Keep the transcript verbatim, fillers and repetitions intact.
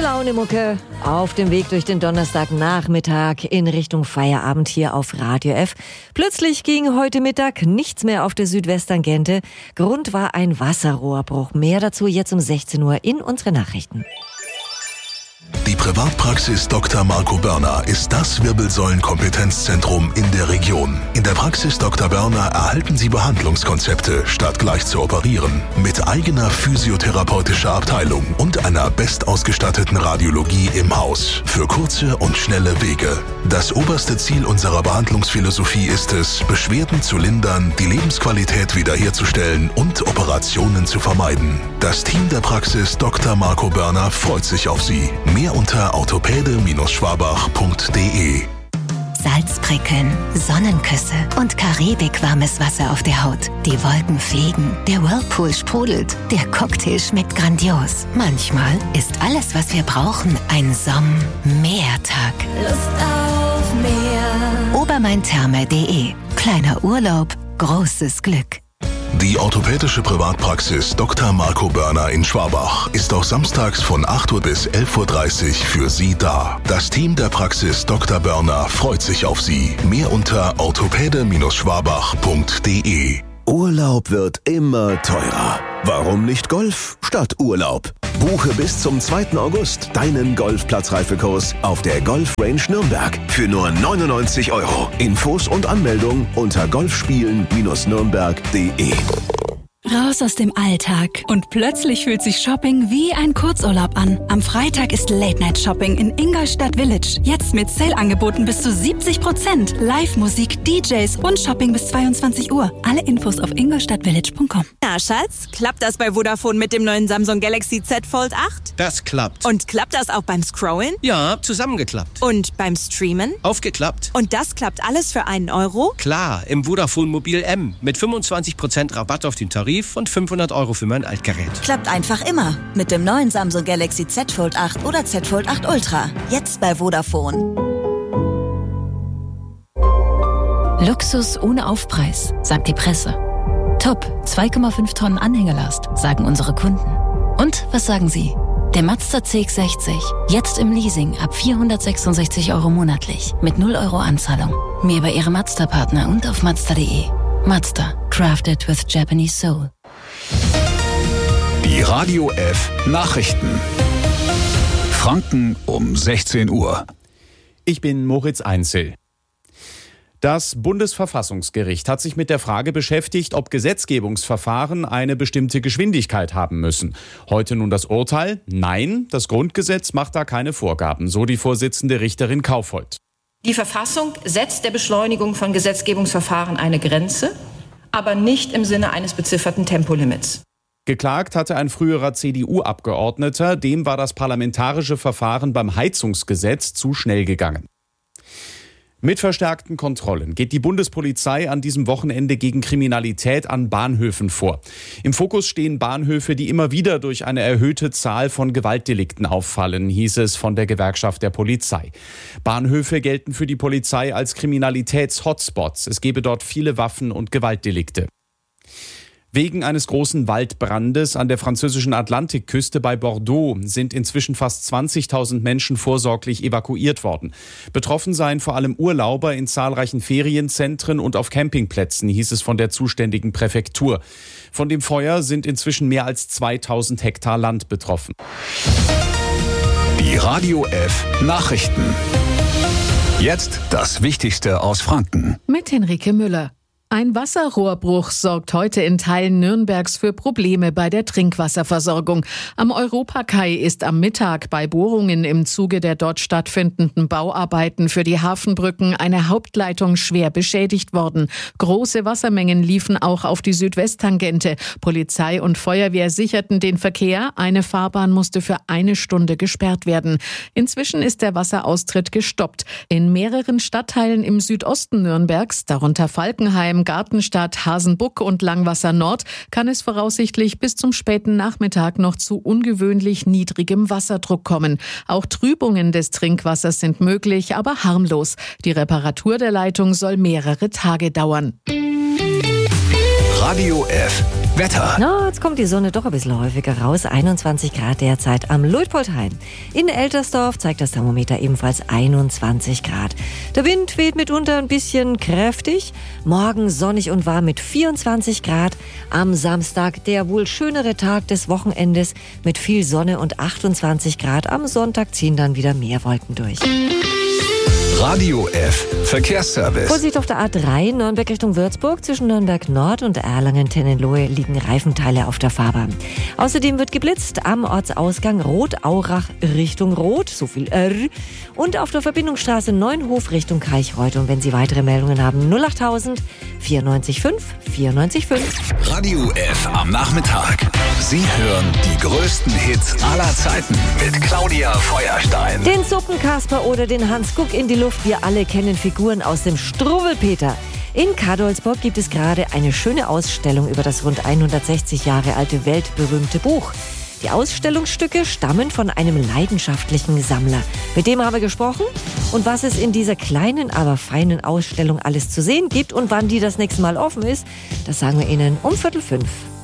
Laune-Mucke auf dem Weg durch den Donnerstagnachmittag in Richtung Feierabend hier auf Radio F. Plötzlich ging heute Mittag nichts mehr auf der Südwesttangente. Grund war ein Wasserrohrbruch. Mehr dazu jetzt um sechzehn Uhr in unsere Nachrichten. Die Privatpraxis Doktor Marco Börner ist das Wirbelsäulen-Kompetenzzentrum in der Region. In der Praxis Doktor Börner erhalten Sie Behandlungskonzepte, statt gleich zu operieren. Mit eigener physiotherapeutischer Abteilung und einer bestausgestatteten Radiologie im Haus. Für kurze und schnelle Wege. Das oberste Ziel unserer Behandlungsphilosophie ist es, Beschwerden zu lindern, die Lebensqualität wiederherzustellen und Operationen zu vermeiden. Das Team der Praxis Doktor Marco Börner freut sich auf Sie. Mehr unter orthopäde Schwabach punkt de. Salzprickeln, Sonnenküsse und karibik-warmes Wasser auf der Haut. Die Wolken fliegen, der Whirlpool sprudelt, der Cocktail schmeckt grandios. Manchmal ist alles, was wir brauchen, ein Somm-Meertag. Lust auf Meer. Obermaintherme punkt de. Kleiner Urlaub, großes Glück. Die orthopädische Privatpraxis Doktor Marco Börner in Schwabach ist auch samstags von acht Uhr bis elf Uhr dreißig für Sie da. Das Team der Praxis Doktor Börner freut sich auf Sie. Mehr unter orthopäde Schwabach punkt de. Urlaub wird immer teurer. Warum nicht Golf statt Urlaub? Buche bis zum zweiten August deinen Golfplatzreifekurs auf der Golf Range Nürnberg für nur neunundneunzig Euro. Infos und Anmeldung unter golfspielen Nürnberg punkt de. Raus aus dem Alltag und plötzlich fühlt sich Shopping wie ein Kurzurlaub an. Am Freitag ist Late-Night-Shopping in Ingolstadt Village. Jetzt mit Sale-Angeboten bis zu siebzig Prozent. Live-Musik, D Js und Shopping bis zweiundzwanzig Uhr. Alle Infos auf ingolstadtvillage punkt com. Na Schatz, klappt das bei Vodafone mit dem neuen Samsung Galaxy Z Fold acht? Das klappt. Und klappt das auch beim Scrollen? Ja, zusammengeklappt. Und beim Streamen? Aufgeklappt. Und das klappt alles für einen Euro? Klar, im Vodafone Mobil M mit fünfundzwanzig Prozent Rabatt auf den Tarif und fünfhundert Euro für mein Altgerät. Klappt einfach immer. Mit dem neuen Samsung Galaxy Z Fold acht oder Z Fold acht Ultra. Jetzt bei Vodafone. Luxus ohne Aufpreis, sagt die Presse. Top, zwei Komma fünf Tonnen Anhängerlast, sagen unsere Kunden. Und was sagen Sie? Der Mazda C X sechzig, jetzt im Leasing ab vierhundertsechsundsechzig Euro monatlich, mit null Euro Anzahlung. Mehr bei Ihrem Mazda-Partner und auf mazda punkt de. Mazda, crafted with Japanese soul. Die Radio F Nachrichten. Franken um sechzehn Uhr. Ich bin Moritz Einzel. Das Bundesverfassungsgericht hat sich mit der Frage beschäftigt, ob Gesetzgebungsverfahren eine bestimmte Geschwindigkeit haben müssen. Heute nun das Urteil: Nein, das Grundgesetz macht da keine Vorgaben, so die Vorsitzende Richterin Kaufhold. Die Verfassung setzt der Beschleunigung von Gesetzgebungsverfahren eine Grenze, aber nicht im Sinne eines bezifferten Tempolimits. Geklagt hatte ein früherer C D U-Abgeordneter, dem war das parlamentarische Verfahren beim Heizungsgesetz zu schnell gegangen. Mit verstärkten Kontrollen geht die Bundespolizei an diesem Wochenende gegen Kriminalität an Bahnhöfen vor. Im Fokus stehen Bahnhöfe, die immer wieder durch eine erhöhte Zahl von Gewaltdelikten auffallen, hieß es von der Gewerkschaft der Polizei. Bahnhöfe gelten für die Polizei als Kriminalitäts-Hotspots. Es gebe dort viele Waffen- und Gewaltdelikte. Wegen eines großen Waldbrandes an der französischen Atlantikküste bei Bordeaux sind inzwischen fast zwanzigtausend Menschen vorsorglich evakuiert worden. Betroffen seien vor allem Urlauber in zahlreichen Ferienzentren und auf Campingplätzen, hieß es von der zuständigen Präfektur. Von dem Feuer sind inzwischen mehr als zweitausend Hektar Land betroffen. Die Radio F Nachrichten. Jetzt das Wichtigste aus Franken. Mit Henrike Müller. Ein Wasserrohrbruch sorgt heute in Teilen Nürnbergs für Probleme bei der Trinkwasserversorgung. Am Europakai ist am Mittag bei Bohrungen im Zuge der dort stattfindenden Bauarbeiten für die Hafenbrücken eine Hauptleitung schwer beschädigt worden. Große Wassermengen liefen auch auf die Südwesttangente. Polizei und Feuerwehr sicherten den Verkehr. Eine Fahrbahn musste für eine Stunde gesperrt werden. Inzwischen ist der Wasseraustritt gestoppt. In mehreren Stadtteilen im Südosten Nürnbergs, darunter Falkenheim, Gartenstadt, Hasenbuck und Langwasser Nord, kann es voraussichtlich bis zum späten Nachmittag noch zu ungewöhnlich niedrigem Wasserdruck kommen. Auch Trübungen des Trinkwassers sind möglich, aber harmlos. Die Reparatur der Leitung soll mehrere Tage dauern. Radio F Wetter. Na, jetzt kommt die Sonne doch ein bisschen häufiger raus. einundzwanzig Grad derzeit am Luitpoldhain. In Eltersdorf zeigt das Thermometer ebenfalls einundzwanzig Grad. Der Wind weht mitunter ein bisschen kräftig. Morgen sonnig und warm mit vierundzwanzig Grad. Am Samstag der wohl schönere Tag des Wochenendes mit viel Sonne und achtundzwanzig Grad. Am Sonntag ziehen dann wieder mehr Wolken durch. Radio F. Verkehrsservice. Vorsicht auf der A drei, Nürnberg Richtung Würzburg. Zwischen Nürnberg Nord und Erlangen-Tennenlohe liegen Reifenteile auf der Fahrbahn. Außerdem wird geblitzt am Ortsausgang Rot-Aurach Richtung Rot, so viel R. Und auf der Verbindungsstraße Neunhof Richtung Kaichreuth. Und wenn Sie weitere Meldungen haben, null achttausend vierundneunzig fünf vierundneunzig fünf. Radio F am Nachmittag. Sie hören die größten Hits aller Zeiten mit Claudia Feuerstein. Den Suppenkasper oder den Hans Guck in die Luft. Wir alle kennen Figuren aus dem Struwwelpeter. In Kadolsburg gibt es gerade eine schöne Ausstellung über das rund hundertsechzig Jahre alte weltberühmte Buch. Die Ausstellungsstücke stammen von einem leidenschaftlichen Sammler. Mit dem haben wir gesprochen. Und was es in dieser kleinen, aber feinen Ausstellung alles zu sehen gibt und wann die das nächste Mal offen ist, das sagen wir Ihnen um Viertel fünf.